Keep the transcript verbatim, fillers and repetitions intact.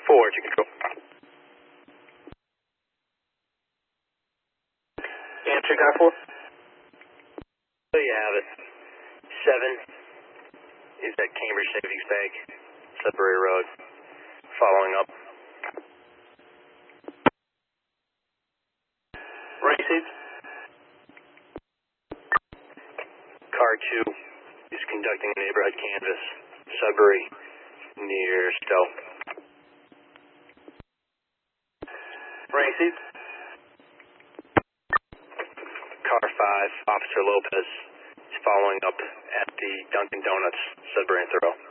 four to control. Answer, car four. So you have it. Seven is at Cambridge Savings Bank, Sudbury Road. Following up. Received. Car two is conducting a neighborhood canvass, Sudbury, near Stowe. Received. Car five, Officer Lopez, is following up at the Dunkin' Donuts, Sudbury and Thoreau.